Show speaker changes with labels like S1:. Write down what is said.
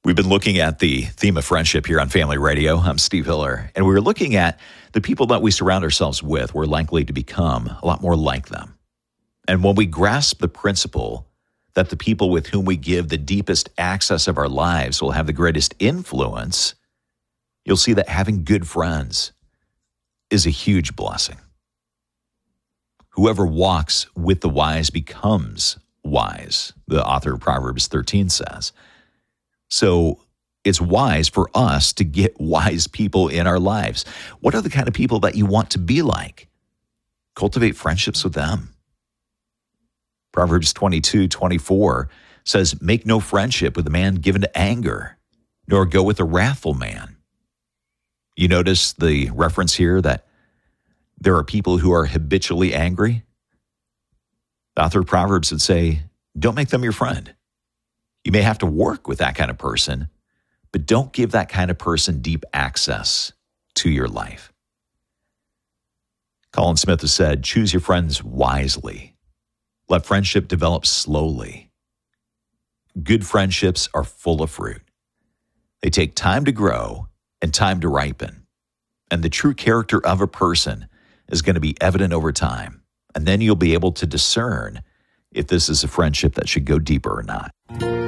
S1: We've been looking at the theme of friendship here on Family Radio. I'm Steve Hiller, and we were looking at the people that we surround ourselves with. We're likely to become a lot more like them. And when we grasp the principle that the people with whom we give the deepest access of our lives will have the greatest influence, you'll see that having good friends is a huge blessing. Whoever walks with the wise becomes wise, the author of Proverbs 13 says. So it's wise for us to get wise people in our lives. What are the kind of people that you want to be like? Cultivate friendships with them. Proverbs 22:24 says, make no friendship with a man given to anger, nor go with a wrathful man. You notice the reference here that there are people who are habitually angry? The author of Proverbs would say, don't make them your friend. You may have to work with that kind of person, but don't give that kind of person deep access to your life. Colin Smith has said, choose your friends wisely. Let friendship develop slowly. Good friendships are full of fruit. They take time to grow and time to ripen. And the true character of a person is going to be evident over time. And then you'll be able to discern if this is a friendship that should go deeper or not.